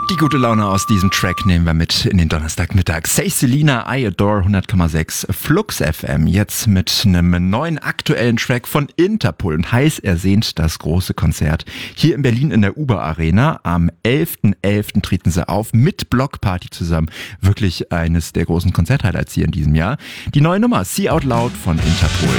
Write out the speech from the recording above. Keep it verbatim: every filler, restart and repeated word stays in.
Die gute Laune aus diesem Track nehmen wir mit in den Donnerstagmittag. Say Selena, I Adore, hundert Komma sechs Flux F M. Jetzt mit einem neuen aktuellen Track von Interpol und heiß ersehnt das große Konzert hier in Berlin in der Uber Arena. Am elften elften treten sie auf mit Blockparty zusammen. Wirklich eines der großen Konzerthighlights hier in diesem Jahr. Die neue Nummer See Out Loud von Interpol.